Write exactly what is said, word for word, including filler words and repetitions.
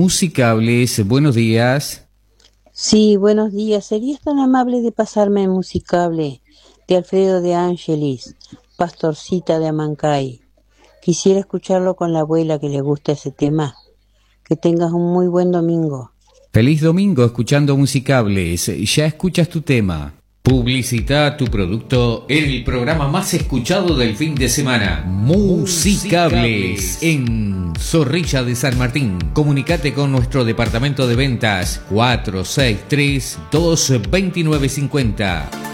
Musicables, buenos días. Sí, buenos días. ¿Serías tan amable de pasarme el Musicable de Alfredo de Angelis, Pastorcita de Amancay? Quisiera escucharlo con la abuela que le gusta ese tema. Que tengas un muy buen domingo. Feliz domingo escuchando Musicables. Ya escuchas tu tema. Publicita tu producto en el programa más escuchado del fin de semana. Musicables en Zorrilla de San Martín. Comunicate con nuestro departamento de ventas cuatro seis tres, dos dos nueve cinco cero.